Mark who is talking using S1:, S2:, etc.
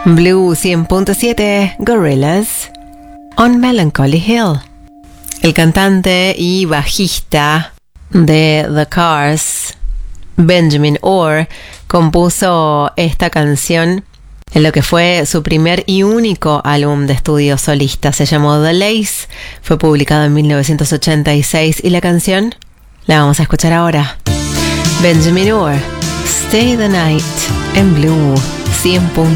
S1: Blue 100.7, Gorillaz, On Melancholy Hill. El cantante y bajista de The Cars, Benjamin Orr, compuso esta canción en lo que fue su primer y único álbum de estudio solista. Se llamó The Lace, fue publicado en 1986 y la canción la vamos a escuchar ahora. Benjamin Orr, Stay the Night en Blue 100.7.